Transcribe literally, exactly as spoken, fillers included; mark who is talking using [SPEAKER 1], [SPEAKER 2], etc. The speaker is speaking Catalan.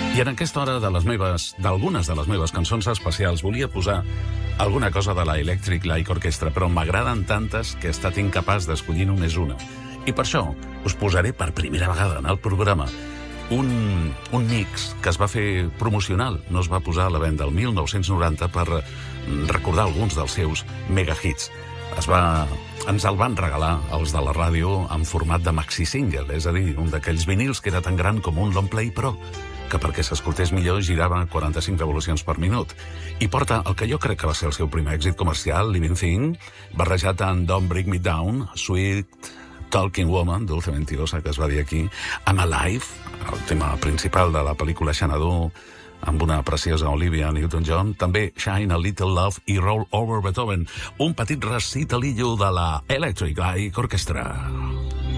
[SPEAKER 1] I en aquesta hora de les meves, d'algunes de les meves cançons especials, volia posar alguna cosa de la Electric Light Orchestra, però m'agraden tantes que he estat incapaç d'escollir només una. I per això us posaré per primera vegada en el programa un, un mix que es va fer promocional, no es va posar a la venda el mil nou-cents noranta per recordar alguns dels seus megahits. Es va, ens el van regalar els de la ràdio en format de maxi-single, és a dir, un d'aquells vinils que era tan gran com un long play, però que perquè s'escoltés millor girava quaranta-cinc revolucions per minut. I porta el que jo crec que va ser el seu primer èxit comercial, Living Thing, barrejat en Don't Break Me Down, Sweet Talking Woman, Dulce Mentirosa, que es va dir aquí, amb Alive, el tema principal de la pel·lícula Xanadu, amb una preciosa Olivia Newton-John, també Shine a Little Love i Roll Over Beethoven, un petit recitalillo de la Electric Light Orchestra.